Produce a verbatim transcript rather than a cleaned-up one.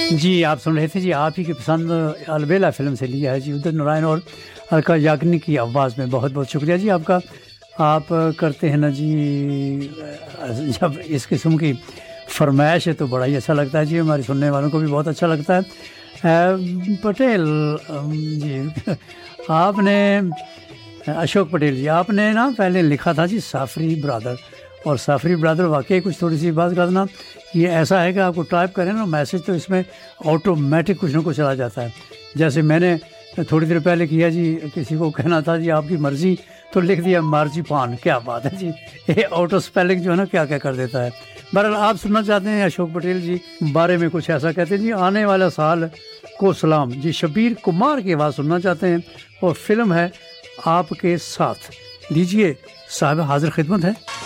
जी, आप सुन रहे थे जी, आप ही की पसंद अलबेला फ़िल्म से लिया है जी, उदित नारायण और अलका याग्निक की आवाज़ में। बहुत-बहुत शुक्रिया जी आपका। आप करते हैं ना जी, अ, जब इस किस्म की फ़रमाइश है तो बड़ा ही अच्छा लगता है जी, हमारे सुनने वालों को भी बहुत अच्छा लगता है। अ, पटेल अम, जी आपने अशोक पटेल जी, आपने ना पहले लिखा था जी साफ़री ब्रदर, और साफ़री ब्रदर वाक़ई कुछ थोड़ी-सी बात कर देना, ये ऐसा है कि आपको टाइप करें ना मैसेज तो इसमें ऑटोमेटिक कुछ ना कुछ चला जाता है। जैसे मैंने थोड़ी देर पहले किया जी, किसी को कहना था जी आपकी मर्ज़ी, तो लिख दिया मार्ज़ीपान। क्या बात है जी, ये ऑटो स्पेलिंग जो है ना क्या-क्या कर देता है। बहरहाल आप सुनना चाहते हैं अशोक पटेल जी बारे में कुछ ऐसा कहते हैं जी, आने वाला साल को सलाम जी, शब्बीर कुमार की आवाज़ सुनना चाहते हैं और फ़िल्म है आपके साथ। लीजिए साहब, हाज़िर ख़िदमत है।